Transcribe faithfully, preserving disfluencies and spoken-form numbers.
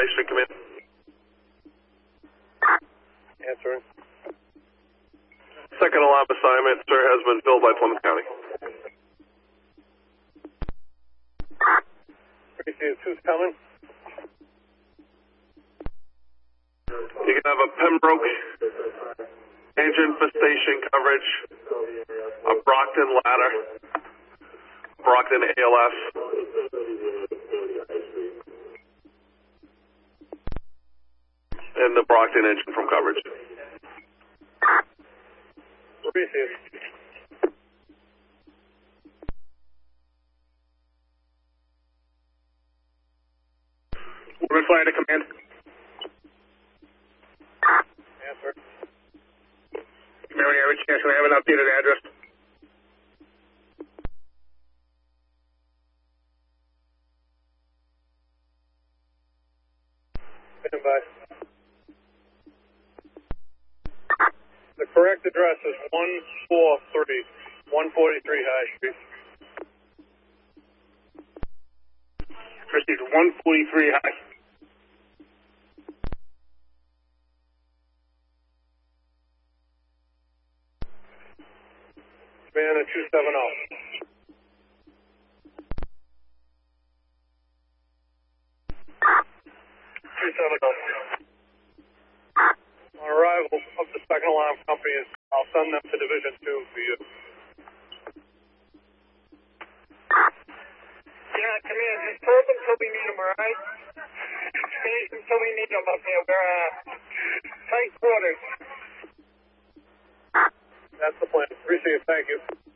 High Street, come in. Answering. Second alarm assignment, sir, has been filled by Plymouth County. Appreciate it. Who's coming? You can have a Pembroke engine infestation coverage, a Brockton ladder, Brockton A L S, and the Brockton engine from coverage. Appreciate it. Red flag to command. Answer. Mary, I have a chance. Can I have an updated address? Stand by. The correct address is one forty-three, one forty-three High Street. Proceed to one forty-three High. Savannah two seven zero. two seven zero. On arrival of the second alarm company, I'll send them to Division two for you. Yeah, come in. Just hold them till we need them, all right? Finish them till we need them up here. We're uh, tight quarters. That's the plan. Appreciate it. Thank you.